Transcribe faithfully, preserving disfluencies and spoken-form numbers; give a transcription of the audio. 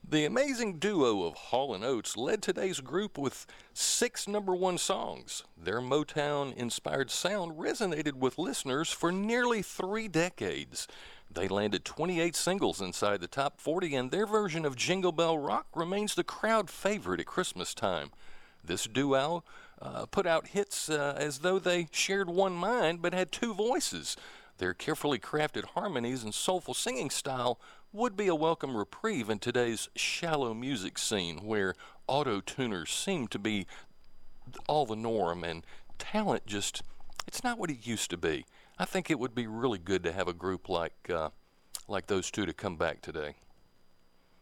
The amazing duo of Hall and Oates led today's group with six number one songs. Their Motown-inspired sound resonated with listeners for nearly three decades. They landed twenty-eight singles inside the top forty, and their version of Jingle Bell Rock remains the crowd favorite at Christmas time. This duo uh, put out hits uh, as though they shared one mind but had two voices. Their carefully crafted harmonies and soulful singing style would be a welcome reprieve in today's shallow music scene where auto-tuners seem to be all the norm and talent just, it's not what it used to be. I think it would be really good to have a group like, uh, like those two to come back today.